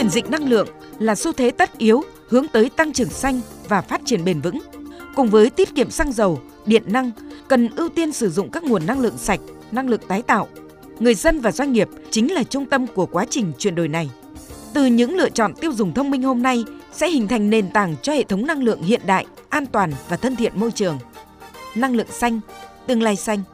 Chuyển dịch năng lượng là xu thế tất yếu hướng tới tăng trưởng xanh và phát triển bền vững. Cùng với tiết kiệm xăng dầu, điện năng, cần ưu tiên sử dụng các nguồn năng lượng sạch, năng lượng tái tạo. Người dân và doanh nghiệp chính là trung tâm của quá trình chuyển đổi này. Từ những lựa chọn tiêu dùng thông minh hôm nay sẽ hình thành nền tảng cho hệ thống năng lượng hiện đại, an toàn và thân thiện môi trường. Năng lượng xanh, tương lai xanh.